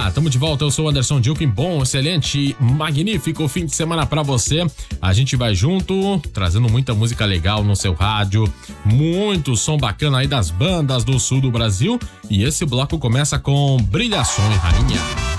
Tamo de volta, eu sou o Anderson Dilkin. Bom, excelente, magnífico fim de semana pra você. A gente vai junto, trazendo muita música legal no seu rádio, muito som bacana aí das bandas do sul do Brasil. E esse bloco começa com Brilha Som, Rainha.